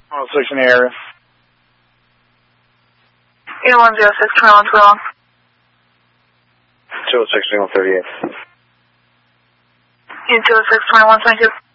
106 in the area. 8106, 2121. 206, 2138. 206, 2122.